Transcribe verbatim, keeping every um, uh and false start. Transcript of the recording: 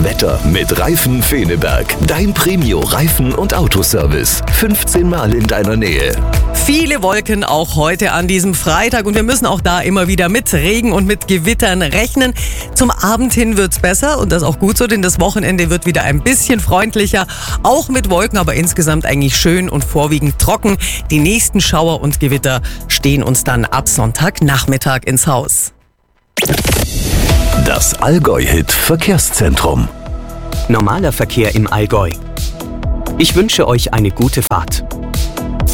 Wetter mit Reifen Feneberg. Dein Premio Reifen- und Autoservice. fünfzehn Mal in deiner Nähe. Viele Wolken auch heute an diesem Freitag und wir müssen auch da immer wieder mit Regen und mit Gewittern rechnen. Zum Abend hin wird's besser und das ist auch gut so, denn das Wochenende wird wieder ein bisschen freundlicher. Auch mit Wolken, aber insgesamt eigentlich schön und vorwiegend trocken. Die nächsten Schauer und Gewitter stehen uns dann ab Sonntagnachmittag ins Haus. Das Allgäu-Hit Verkehrszentrum. Normaler Verkehr im Allgäu. Ich wünsche euch eine gute Fahrt.